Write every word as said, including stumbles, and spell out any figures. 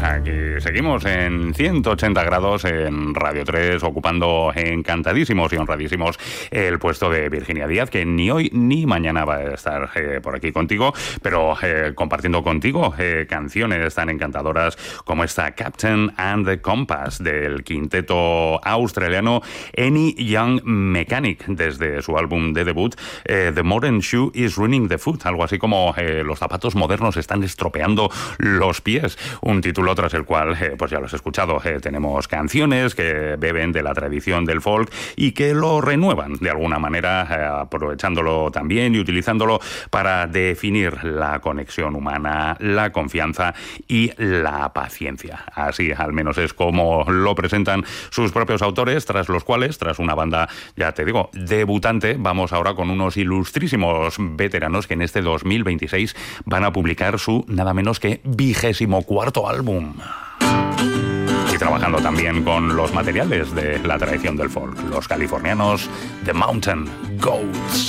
Aquí seguimos en ciento ochenta grados en Radio tres, ocupando encantadísimos y honradísimos el puesto de Virginia Díaz, que ni hoy ni mañana va a estar eh, por aquí contigo, pero eh, compartiendo contigo eh, canciones tan encantadoras como esta Captain and the Compass del quinteto australiano Any Young Mechanic, desde su álbum de debut eh, The Modern Shoe is Ruining the Foot, algo así como eh, los zapatos modernos están estropeando los pies, un título tras el cual, eh, pues ya lo has escuchado, eh, tenemos canciones que beben de la tradición del folk y que lo renuevan de alguna manera, eh, aprovechándolo también y utilizándolo para definir la conexión humana, la confianza y la paciencia. Así al menos es como lo presentan sus propios autores, tras los cuales, tras una banda, ya te digo, debutante, vamos ahora con unos ilustrísimos veteranos que en este dos mil veintiséis van a publicar su nada menos que vigésimo cuarto álbum. Y trabajando también con los materiales de la tradición del folk, los californianos The Mountain Goats.